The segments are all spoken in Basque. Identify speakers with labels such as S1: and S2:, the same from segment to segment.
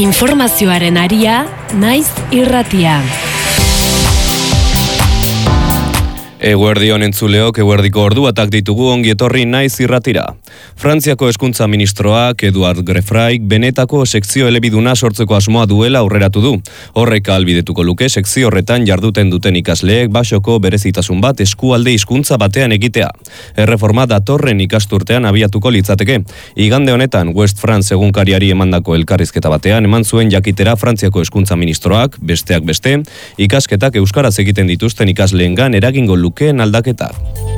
S1: Informazioaren aria, naiz irratia.
S2: Eguerdion entzuleok, eguerdiko orduatak ditugu ongi etorri naiz irratira. Frantziako hezkuntza ministroak Eduard Grefraik benetako sekzio elebiduna sortzeko asmoa duela aurreratu du. Horrek ahalbidetuko luke sekzio horretan jarduten duten ikasleek basoko berezitasun bat eskualde hizkuntza batean egitea. Erreforma datorren ikasturtean abiatuko litzateke. Igande honetan West France egunkariari emandako elkarrizketa batean eman zuen jakitera Frantziako hezkuntza ministroak, besteak beste, ikasketak euskaraz egiten dituzten ikasleengan eragingo lukeen aldaketa.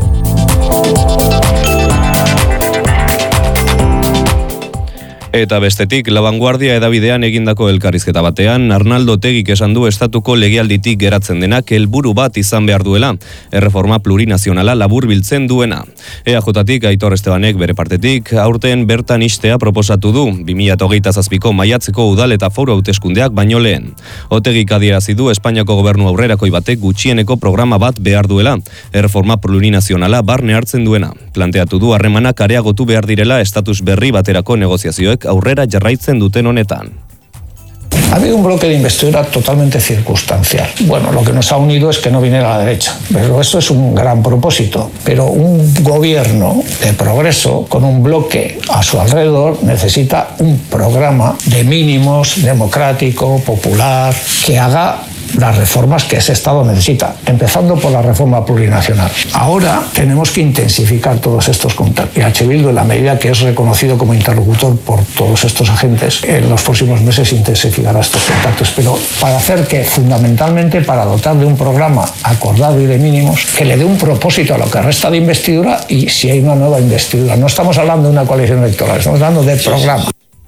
S2: Eta bestetik, La Vanguardia edabidean egindako elkarrizketa batean, Arnaldo Otegik esan du estatuko legealditik geratzen denak helburu bat izan behar duela, erreforma plurinazionala labur biltzen duena. EAJtik Aitor Estebanek bere partetik, aurten bertan istea proposatu du, 2027ko maiatzeko udal eta foru hauteskundeak baino lehen. Otegik adierazi du Espainiako gobernu aurrerakoi batek gutxieneko programa bat behar duela, erreforma plurinazionala barne hartzen duena. Planteatu du harremanak areagotu behar direla estatus berri baterako negoziazioek aurrera jarraitzen duten honetan.
S3: Ha habido un bloque de investidura totalmente circunstancial. Bueno, lo que nos ha unido es que no viniera la derecha, pero esto es un gran propósito. Pero un gobierno de progreso con un bloque a su alrededor necesita un programa de mínimos, democrático, popular, que haga las reformas que ese Estado necesita, empezando por la reforma plurinacional. Ahora tenemos que intensificar todos estos contactos. Y H. Bildu, en la medida que es reconocido como interlocutor por todos estos agentes, en los próximos meses intensificará estos contactos. Pero para hacer que, fundamentalmente, para dotar de un programa acordado y de mínimos, que le dé un propósito a lo que resta de investidura y si hay una nueva investidura. No estamos hablando de una coalición electoral, estamos hablando de programa.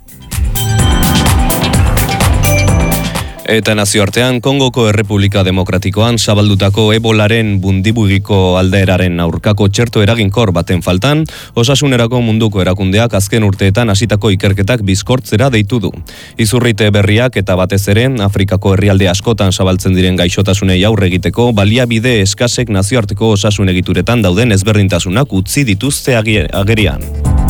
S2: Eta nazioartean, Kongoko Errepublika Demokratikoan zabaldutako ebolaren bundibugiko aldaeraren aurkako txerto eraginkor baten faltan, osasunerako munduko erakundeak azken urteetan hasitako ikerketak bizkortzera deitu du. Izurrite berriak eta batez ere, Afrikako herrialde askotan zabaltzen diren gaixotasunei aurre egiteko, baliabide eskasek nazioarteko osasun egituretan dauden ezberdintasunak utzi dituzte agerian.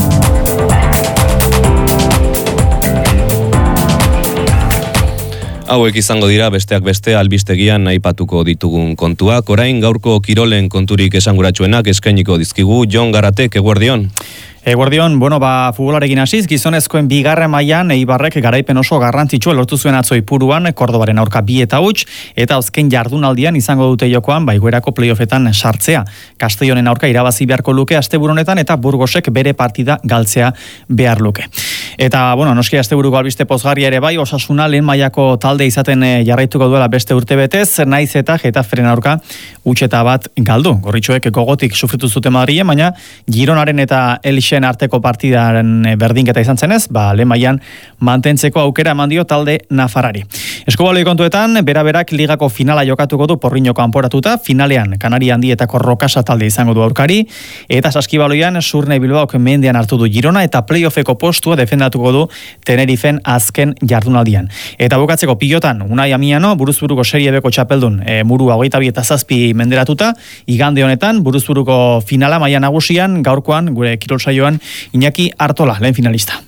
S2: Hauek izango dira besteak beste albistegian aipatuko ditugun kontuak. Orain gaurko kirolen konturik esanguratsuenak eskainiko dizkigu Jon Garatek, eguerdion.
S4: Eguerdion, futbolarekin hasiz, gizonezkoen bigarren mailan Eibarrek garaipen oso garrantzitsua lortu zuen atzo Ipuruan, Kordobaren aurka 2-0, eta azken jardunaldian izango dute jokoan baiguerako playoffetan sartzea. Castellonen aurka irabazi beharko luke asteburu honetan eta Burgosek bere partida galtzea behar luke. Eta, noski asteburuko albiste pozgarria ere bai, Osasuna lehen mailako talde izaten jarraituko duela beste urtebetez, naiz eta Getaferen aurka utxeta bat galdu. Gorritxoek gogotik sufritu zuten Madrilen, baina Gironaren eta Elixen arteko partidaren berdinketa izan zenez, lehen mailan mantentzeko aukera eman dio talde nafarrari. Eskobaloi kontuetan, beraberak ligako finala jokatuko du Porriñoko kanporatuta, finalean Kanaria Handietako Rokasa talde izango du aurkari, eta Saskibaloian Surne Bilbaok mendean hartu du Girona eta playoffeko postua defendatuko du Tenerifen azken jardunaldian. Eta bukatzeko pilotan, Unai Amiano, buruzburuko serie beko txapeldun, murua 22 eta 7 menderatuta, igande honetan, buruzburuko finala maila nagusian, gaurkoan, gure kirol saioan, Iñaki Artola, lehen finalista.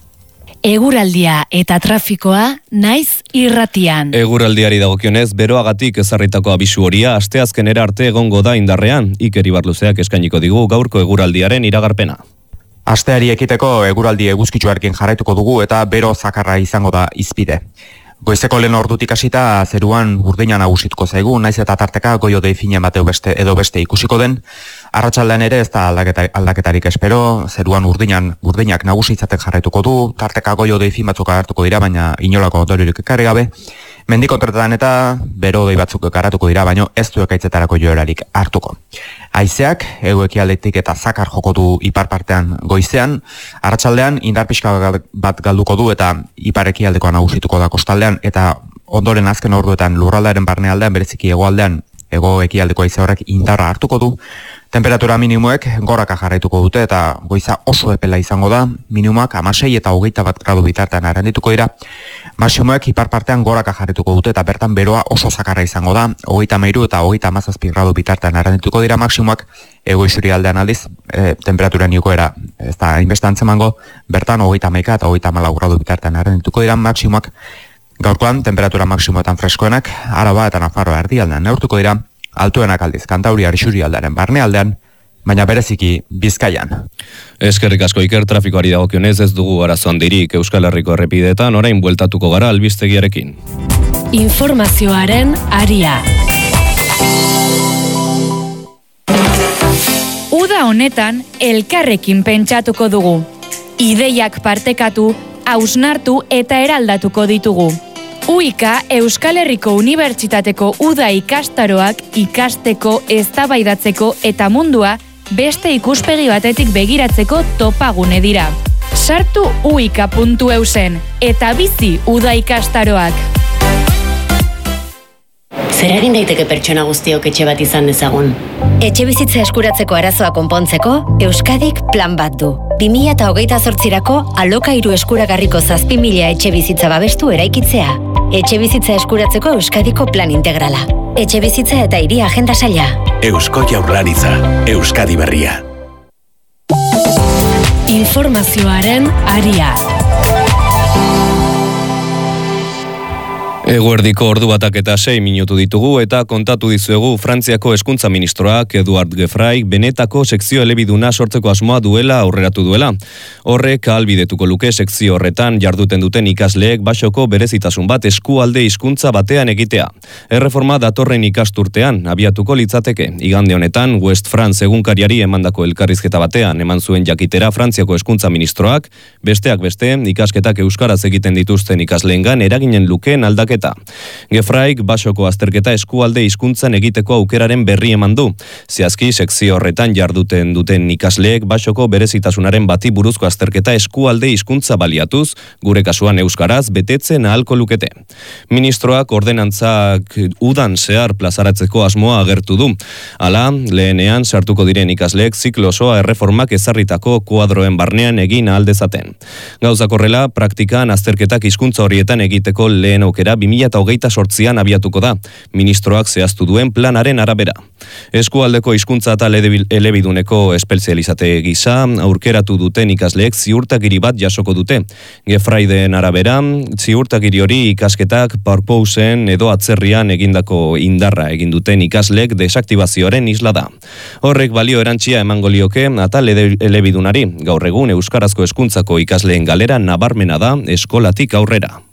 S1: Eguraldia eta trafikoa naiz irratian.
S2: Eguraldiari dagokionez, beroagatik ezarritako abisu horia asteazkenera arte egongo da indarrean. Iker Ibarluzeak eskainiko digu gaurko eguraldiaren iragarpena.
S5: Asteari ekiteko eguraldi eguzkitsuarekin jarraituko dugu eta bero zakarra izango da izpide. Goizeko lehen ordutik hasita zeruan urdina nagusituko zaigu, naiz eta tarteka goi-hodei finen bat edo beste ikusiko den. Arratsaldean ere ez da aldaketarik espero, zeruan urdinak nagusitzaten jarraituko du, tarteka goi-hodei fin batzuk agertuko dira, baina inolako ondoriorik ekarri gabe. Mendikontretan eta bero-hodei batzuk garatuko dira, baina ez du ekaitzetarako joerarik hartuko. Haizeak, hego-ekialdetik eta zakar joko du ipar partean goizean, arratsaldean indar pixka bat galduko du eta ipar-ekialdekoa nagusituko da kostaldean, eta ondoren azken orduetan lurraldearen barnealdean, bereziki hegoaldean, hego-ekialdeko haize horrek indarra hartuko du. Temperatura minimoek goraka jarraituko dute eta goiza oso epela izango da, minimoak 16 eta 21 gradu bitartean arendituko dira. Maximoek ipar partean goraka jarraituko dute eta bertan beroa oso zakarra izango da, 33 eta 37 gradu bitartean arendituko dira maximoak, Ego isurialdean aldiz, temperaturan igoera ez da hainbeste antzemango, bertan 31 eta 34 gradu bitartean arendituko dira maksimoak. Gaurkoan, temperatura maksimoetan freskoenak, Araba eta Nafarroa erdialdean neurtuko dira, altuenak aldiz, Kantauriar isurialdearen barnealdean, baina bereziki Bizkaian.
S2: Eskerrik asko Iker, trafikoari dagokionez ez dugu arazo handirik Euskal Herriko errepideetan, orain bueltatuko gara albistegiarekin.
S1: Informazioaren aria. Uda honetan elkarrekin pentsatuko dugu. Ideiak partekatu, hausnartu eta eraldatuko ditugu. UIKA Euskal Herriko Unibertsitateko uda ikastaroak ikasteko, eztabaidatzeko eta mundua beste ikuspegi batetik begiratzeko topagune dira. Sartu uika.eusen eta bizi uda ikastaroak.
S6: Zer egin daiteke pertsona guztiok etxe bat izan dezagun?
S7: Etxe bizitza eskuratzeko arazoa konpontzeko, Euskadik plan bat du. 2028rako alokairu eskuragarriko 7.000 etxe bizitza babestu eraikitzea. Etxe bizitza eskuratzeko Euskadiko plan integrala. Etxe bizitza eta hiri agenda saila.
S8: Eusko Jaurlaritza, Euskadi berria.
S1: Informazioaren aria.
S2: Eguerdiko ordu batak eta 6 minutu ditugu eta kontatu dizuegu Frantziako hezkuntza ministroak Eduard Gefraik benetako sekzio elebiduna sortzeko asmoa duela aurreratu duela. Horrek ahalbidetuko luke sekzio horretan jarduten duten ikasleek basoko berezitasun bat eskualde hizkuntza batean egitea. Erreforma datorren ikasturtean abiatuko litzateke. Igande honetan West France egunkariari emandako elkarrizketa batean eman zuen jakitera Frantziako hezkuntza ministroak, besteak beste ikasketak euskaraz egiten dituzten ikasleengan eraginen lukeen aldaketa. Gefraik basoko azterketa eskualde hizkuntzan egiteko aukeraren berri eman du. Zehazki sekzio horretan jarduten duten ikasleek basoko berezitasunaren bati buruzko azterketa eskualde hizkuntza baliatuz, gure kasuan euskaraz betetzen ahalko lukete. Ministroak ordenantzak udan zehar plazaratzeko asmoa agertu du. Hala, lehenean sartuko diren ikasleek ziklo osoa erreformak ezarritako kuadroen barnean egin ahal dezaten. Gauzak horrela, praktikan azterketak hizkuntza horietan egiteko lehen aukera 2028an abiatuko da, ministroak zehaztu duen planaren arabera. Eskualdeko hizkuntza eta elebiduneko espezializate gisa aurkeratu duten ikasleek ziurtagiri bat jasoko dute. Gefraiden arabera, ziurtagiri hori ikasketak parpousen edo atzerrian egindako indarra egin duten ikasleek desaktibazioaren isla da. Horrek balio erantsia emango lioke atal elebidunari, gaur egun euskarazko hezkuntzako ikasleen galera nabarmena da eskolatik aurrera.